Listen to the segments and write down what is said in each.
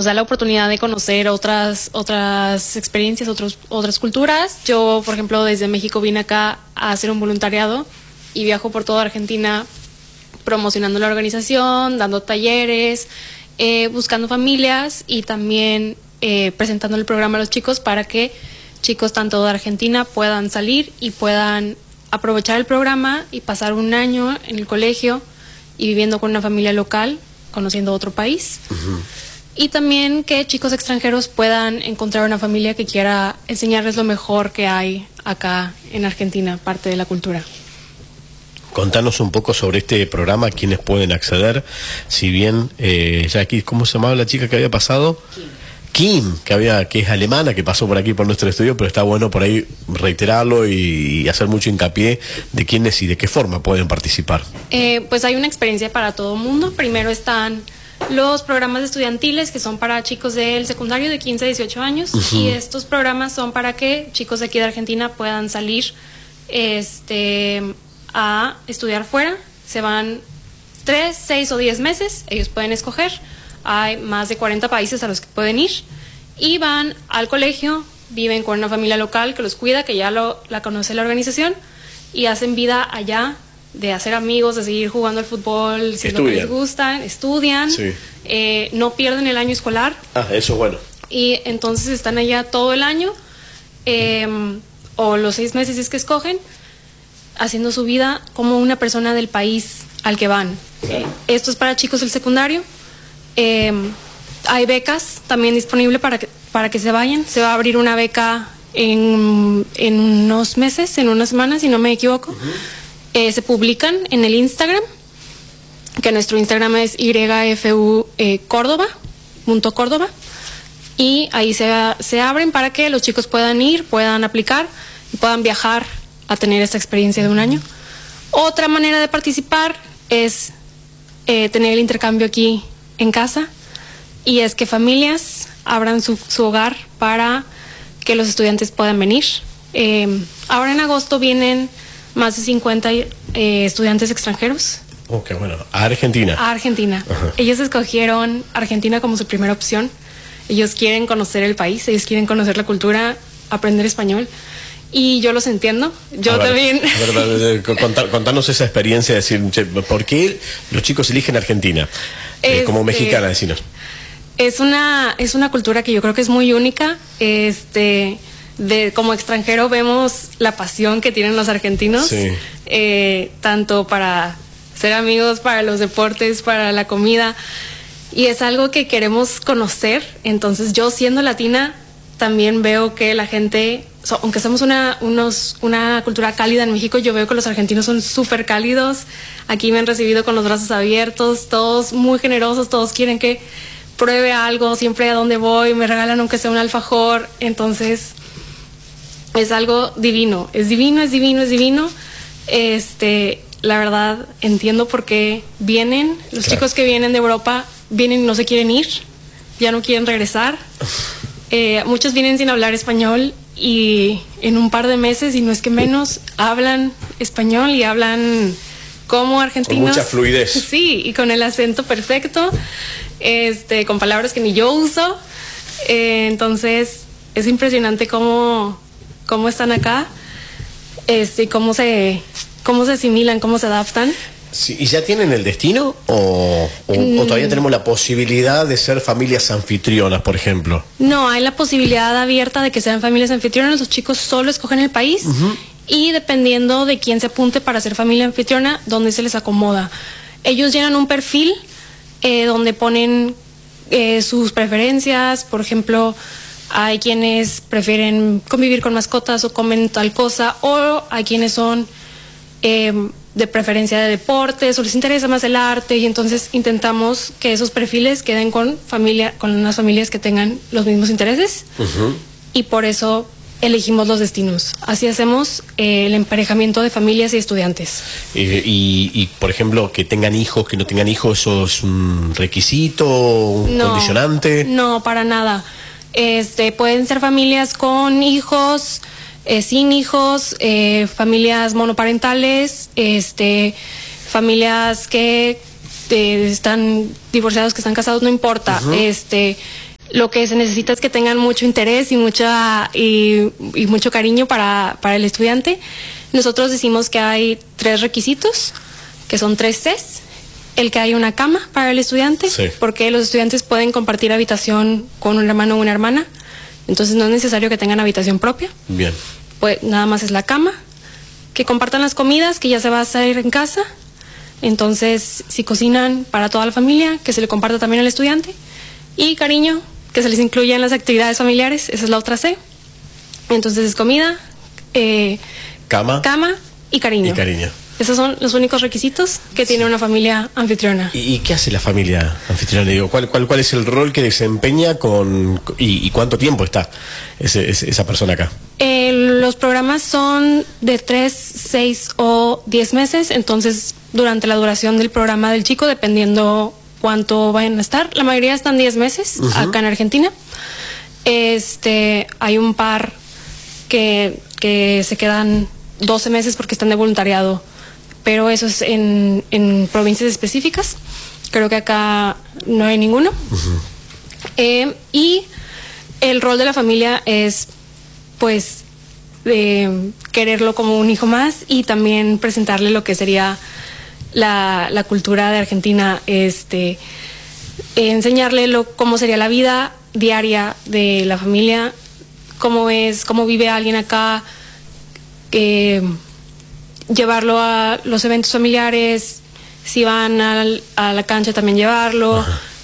da la oportunidad de conocer otras experiencias, otras culturas. Yo, por ejemplo, desde México vine acá a hacer un voluntariado y viajo por toda Argentina promocionando la organización, dando talleres, buscando familias y también presentando el programa a los chicos para que chicos tanto de Argentina puedan salir y puedan aprovechar el programa y pasar un año en el colegio y viviendo con una familia local, conociendo otro país. Uh-huh. Y también que chicos extranjeros puedan encontrar una familia que quiera enseñarles lo mejor que hay acá en Argentina, parte de la cultura. Contanos un poco sobre este programa, quiénes pueden acceder, si bien ya aquí, ¿cómo se llamaba la chica que había pasado? Kim, que es alemana, que pasó por aquí por nuestro estudio, pero está bueno por ahí reiterarlo y hacer mucho hincapié de quiénes y de qué forma pueden participar. Pues hay una experiencia para todo el mundo. Primero están los programas estudiantiles, que son para chicos del secundario de 15 a 18 años, uh-huh. Y estos programas son para que chicos de aquí de Argentina puedan salir a estudiar fuera. Se van 3, 6 o 10 meses, ellos pueden escoger. Hay más de 40 países a los que pueden ir y van al colegio, viven con una familia local que los cuida, que ya la conoce la organización, y hacen vida allá, de hacer amigos, de seguir jugando al fútbol, si es lo que les gusta, estudian, sí. No pierden el año escolar. Eso es bueno. Y entonces están allá todo el año, o los 6 meses si es que escogen, haciendo su vida como una persona del país al que van. Esto es para chicos del secundario. Hay becas también disponibles para que se vayan. Se va a abrir una beca en unos meses, en unas semanas, si no me equivoco. Uh-huh. Se publican en el Instagram, que nuestro Instagram es yfu.córdoba, y ahí se abren para que los chicos puedan ir, puedan aplicar y puedan viajar a tener esta experiencia de un año. Otra manera de participar es tener el intercambio aquí en casa, y es que familias abran su hogar para que los estudiantes puedan venir. Ahora en agosto vienen más de 50 estudiantes extranjeros. Qué bueno. ¿A Argentina? A Argentina. Uh-huh. Ellos escogieron Argentina como su primera opción. Ellos quieren conocer el país, ellos quieren conocer la cultura, aprender español. Y yo los entiendo, yo también. Contanos esa experiencia de decir, ¿por qué los chicos eligen Argentina? Como mexicana, decinos. Es una cultura que yo creo que es muy única. Como extranjero vemos la pasión que tienen los argentinos, sí. Tanto para ser amigos, para los deportes, para la comida. Y es algo que queremos conocer. Entonces yo, siendo latina, también veo que la gente, aunque somos una cultura cálida en México, yo veo que los argentinos son súper cálidos. Aquí me han recibido con los brazos abiertos, todos muy generosos, todos quieren que pruebe algo, siempre a donde voy me regalan aunque sea un alfajor. Entonces es algo divino, es divino. La verdad entiendo por qué vienen los claro. Chicos que vienen de Europa, vienen y no se quieren ir, ya no quieren regresar. Muchos vienen sin hablar español y en un par de meses, y no es que menos, hablan español y hablan como argentinos. Con mucha fluidez. Sí, y con el acento perfecto, con palabras que ni yo uso. Entonces es impresionante cómo están acá, cómo se asimilan, cómo se adaptan. Sí, ¿y ya tienen el destino o todavía tenemos la posibilidad de ser familias anfitrionas, por ejemplo? No, hay la posibilidad abierta de que sean familias anfitrionas. Los chicos solo escogen el país, uh-huh. Y dependiendo de quién se apunte para ser familia anfitriona, donde se les acomoda. Ellos llenan un perfil donde ponen sus preferencias. Por ejemplo, hay quienes prefieren convivir con mascotas o comen tal cosa, o hay quienes son de preferencia de deportes o les interesa más el arte, y entonces intentamos que esos perfiles queden con unas familias que tengan los mismos intereses, uh-huh. Y por eso elegimos los destinos. Así hacemos el emparejamiento de familias y estudiantes. Y por ejemplo, que tengan hijos, que no tengan hijos, ¿eso es un requisito, un condicionante? No, para nada. Pueden ser familias con hijos, sin hijos, familias monoparentales, familias que están divorciados, que están casados, no importa. Uh-huh. Lo que se necesita es que tengan mucho interés y mucho cariño para el estudiante. Nosotros decimos que hay 3 requisitos, que son 3 Cs. El que haya una cama para el estudiante, sí, porque los estudiantes pueden compartir habitación con un hermano o una hermana. Entonces no es necesario que tengan habitación propia. Bien. Pues nada más es la cama. Que compartan las comidas, que ya se va a hacer en casa. Entonces, si cocinan para toda la familia, que se le comparta también al estudiante. Y cariño, que se les incluya en las actividades familiares. Esa es la otra C. Entonces es comida, cama y cariño. Esos son los únicos requisitos que tiene una familia anfitriona. ¿Y qué hace la familia anfitriona? Digo, ¿cuál es el rol que desempeña y cuánto tiempo está esa persona acá? Los programas son de 3, 6 o 10 meses, entonces durante la duración del programa del chico, dependiendo cuánto vayan a estar, la mayoría están 10 meses acá en Argentina. Hay un par que se quedan 12 meses porque están de voluntariado, pero eso es en provincias específicas. Creo que acá no hay ninguno. Y el rol de la familia es, pues, quererlo como un hijo más y también presentarle lo que sería la cultura de Argentina, enseñarle cómo sería la vida diaria de la familia, cómo vive alguien acá, llevarlo a los eventos familiares, si van a la cancha también llevarlo,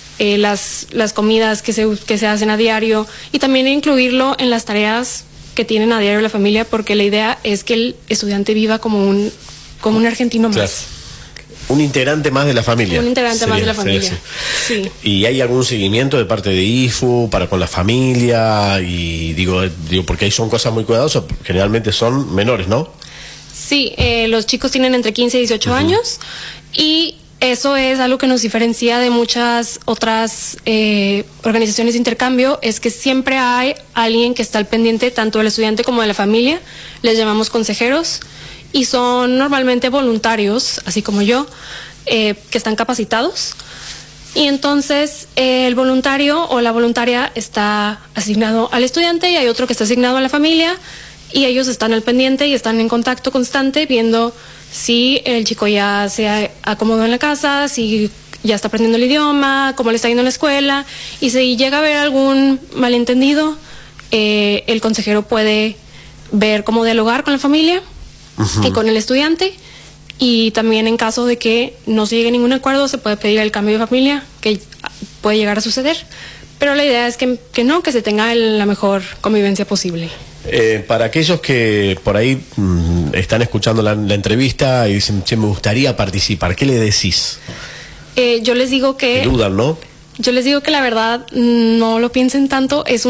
las comidas que se hacen a diario, y también incluirlo en las tareas que tienen a diario la familia, porque la idea es que el estudiante viva como un argentino más. Claro. Un integrante más de la familia. Un integrante más de la familia. Sí. ¿Y hay algún seguimiento de parte de IFU para con la familia? Y digo porque ahí son cosas muy cuidadosas, generalmente son menores, ¿no? Sí, los chicos tienen entre 15 y 18 años, y eso es algo que nos diferencia de muchas otras organizaciones de intercambio, es que siempre hay alguien que está al pendiente tanto del estudiante como de la familia. Les llamamos consejeros y son normalmente voluntarios, así como yo, que están capacitados. Y entonces el voluntario o la voluntaria está asignado al estudiante y hay otro que está asignado a la familia, y ellos están al pendiente y están en contacto constante viendo si el chico ya se acomodó en la casa, si ya está aprendiendo el idioma, cómo le está yendo en la escuela, y si llega a haber algún malentendido, el consejero puede ver cómo dialogar con la familia y con el estudiante, y también en caso de que no se llegue a ningún acuerdo se puede pedir el cambio de familia, que puede llegar a suceder, pero la idea es que se tenga la mejor convivencia posible. Para aquellos que por ahí están escuchando la entrevista y dicen, che, me gustaría participar, ¿qué le decís? Yo les digo que... dudan, ¿no? Yo les digo que la verdad no lo piensen tanto, es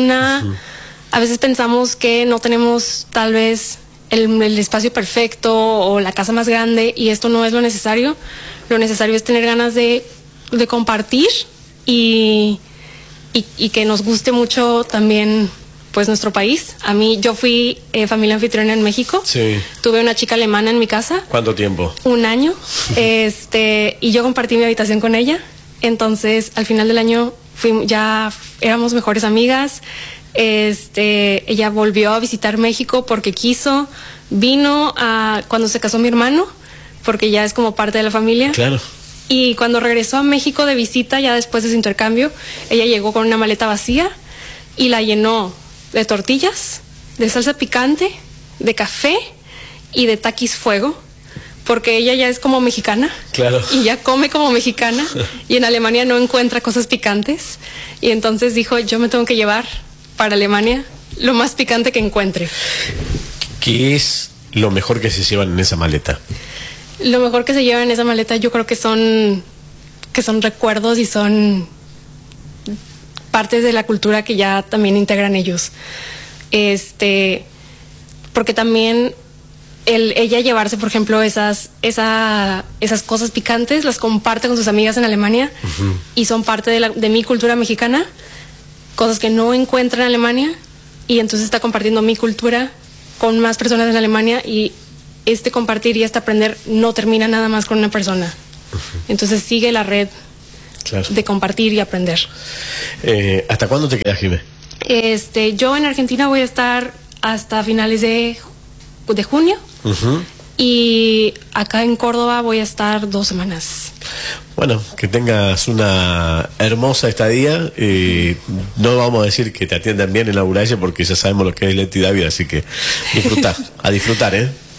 a veces pensamos que no tenemos tal vez el espacio perfecto o la casa más grande, y esto no es lo necesario. Lo necesario es tener ganas de compartir y que nos guste mucho también, pues, nuestro país. Yo fui familia anfitriona en México. Sí. Tuve una chica alemana en mi casa. ¿Cuánto tiempo? 1 año. Y yo compartí mi habitación con ella. Entonces, al final del año ya éramos mejores amigas. Ella volvió a visitar México porque quiso. Vino cuando se casó mi hermano, porque ya es como parte de la familia. Claro. Y cuando regresó a México de visita, ya después de su intercambio, ella llegó con una maleta vacía y la llenó de tortillas, de salsa picante, de café y de taquis fuego, porque ella ya es como mexicana. Claro. Y ya come como mexicana, y en Alemania no encuentra cosas picantes, y entonces dijo, yo me tengo que llevar para Alemania lo más picante que encuentre. ¿Qué es lo mejor que se llevan en esa maleta? Lo mejor que se lleva en esa maleta yo creo que son recuerdos y son partes de la cultura que ya también integran ellos. Porque también ella llevarse, por ejemplo, esas cosas picantes, las comparte con sus amigas en Alemania, y son parte de mi cultura mexicana, cosas que no encuentra en Alemania, y entonces está compartiendo mi cultura con más personas en Alemania, y compartir y aprender no termina nada más con una persona. Entonces sigue la red Claro. de compartir y aprender. ¿Hasta cuándo te quedas, Jimé? Yo en Argentina voy a estar hasta finales de junio. Uh-huh. Y acá en Córdoba voy a estar 2 semanas. Bueno, que tengas una hermosa estadía. No vamos a decir que te atiendan bien en la Uraya porque ya sabemos lo que es Leti Dávila, así que disfrutar, a disfrutar,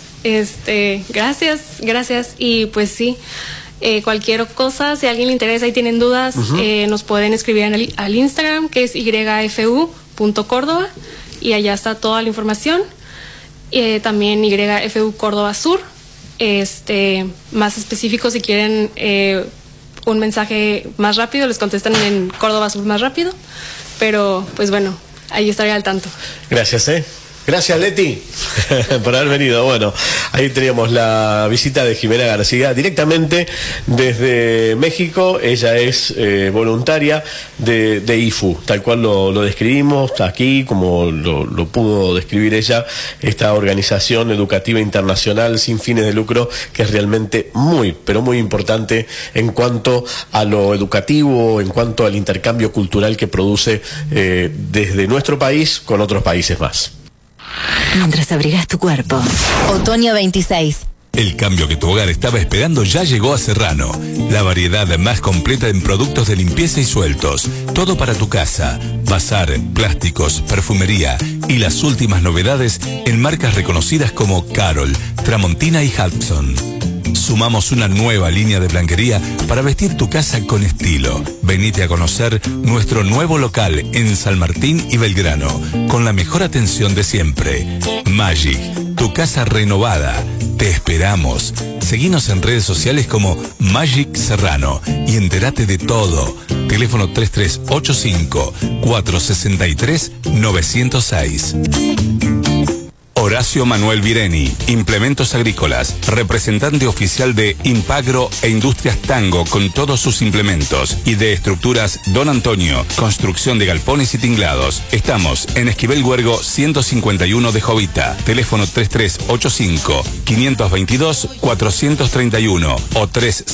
Gracias. Y pues sí, cualquier cosa, si a alguien le interesa y tienen dudas, uh-huh. Nos pueden escribir al Instagram, que es yfu.córdoba, y allá está toda la información. También YFU Córdoba Sur, más específico si quieren un mensaje más rápido, les contestan en Córdoba Sur más rápido, pero pues bueno, ahí estaré al tanto. Gracias, Gracias, Leti, por haber venido. Bueno, ahí teníamos la visita de Jimena García directamente desde México. Ella es voluntaria de IFU, tal cual lo describimos aquí, como lo pudo describir ella, esta organización educativa internacional sin fines de lucro, que es realmente muy, pero muy importante en cuanto a lo educativo, en cuanto al intercambio cultural que produce desde nuestro país con otros países más. Mientras abrigas tu cuerpo. Otoño 26. El cambio que tu hogar estaba esperando ya llegó a Serrano. La variedad más completa en productos de limpieza y sueltos. Todo para tu casa. Bazar, plásticos, perfumería y las últimas novedades en marcas reconocidas como Carol, Tramontina y Hudson. Sumamos una nueva línea de blanquería para vestir tu casa con estilo. Venite a conocer nuestro nuevo local en San Martín y Belgrano, con la mejor atención de siempre. Magic, tu casa renovada. Te esperamos. Seguinos en redes sociales como Magic Serrano y entérate de todo. Teléfono 3385-463-906. Horacio Manuel Vireni, Implementos Agrícolas, representante oficial de Impagro e Industrias Tango con todos sus implementos, y de Estructuras Don Antonio, construcción de galpones y tinglados. Estamos en Esquivel Huergo 151 de Jovita. Teléfono 3385-522-431 o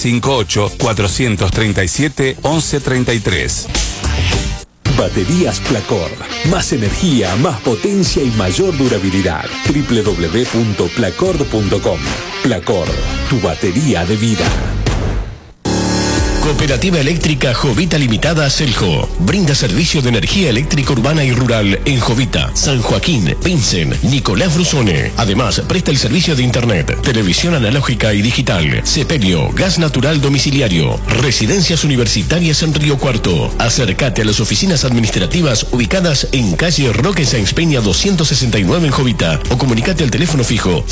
358-437-1133. Baterías Placor. Más energía, más potencia y mayor durabilidad. www.placor.com. Placor, tu batería de vida. Cooperativa Eléctrica Jovita Limitada Seljo. Brinda servicio de energía eléctrica urbana y rural en Jovita, San Joaquín, Pinsen, Nicolás Brusone. Además, presta el servicio de internet, televisión analógica y digital, sepelio, gas natural domiciliario, residencias universitarias en Río Cuarto. Acércate a las oficinas administrativas ubicadas en calle Roque Sáenz Peña 269 en Jovita o comunicate al teléfono fijo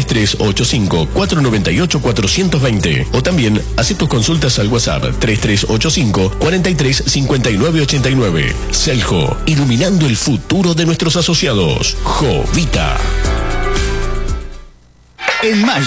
033-85-498-420 o también haz tus consultas al WhatsApp 3385-435989. Seljo, iluminando el futuro de nuestros asociados. Jovita. En mayo